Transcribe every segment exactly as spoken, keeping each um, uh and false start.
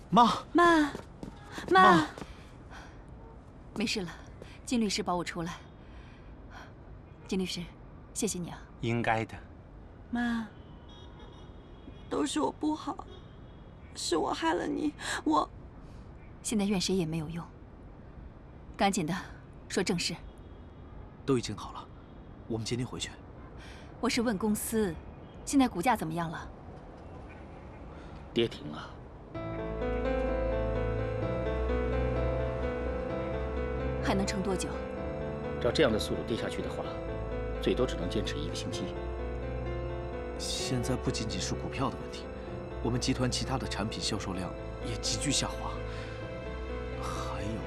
妈， 妈，妈， 没事了，金律师保我出来。金律师，谢谢你啊。 应该的。 妈，都是我不好，是我害了你，我。 现在怨谁也没有用，赶紧的说正事。 都已经好了，我们今天回去。 我是问公司，现在股价怎么样了？ 跌停了。 还能撑多久？ 照这样的速度跌下去的话，最多只能坚持一个星期。 现在不仅仅是股票的问题，我们集团其他的产品销售量也急剧下滑。还有，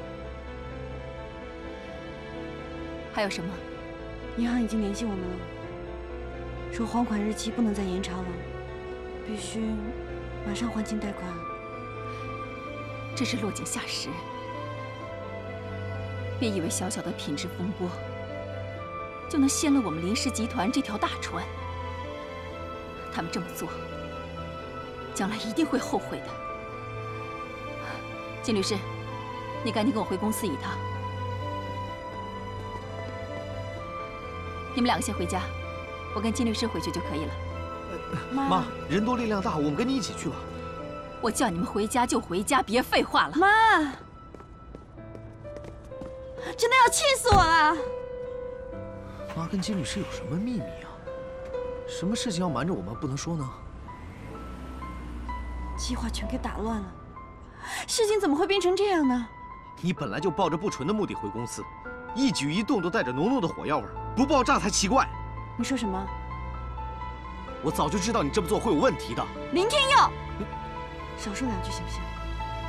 还有什么？ 银行已经联系我们了，说还款日期不能再延长了，必须马上还清贷款。 这是落井下石。别以为小小的品质风波就能掀了我们林氏集团这条大船。他们这么做，将来一定会后悔的。金律师，你赶紧跟我回公司一趟。你们两个先回家，我跟金律师回去就可以了。 妈， 妈，人多力量大，我们跟你一起去吧。 我叫你们回家就回家，别废话了。 妈，真的要气死我了！ 妈跟金律师有什么秘密啊？什么事情要瞒着我们不能说呢？ 计划全给打乱了，事情怎么会变成这样呢？ 你本来就抱着不纯的目的回公司，一举一动都带着浓浓的火药味，不爆炸才奇怪。 你说什么？ 我早就知道你这么做会有问题的。 林天佑，少说两句行不行？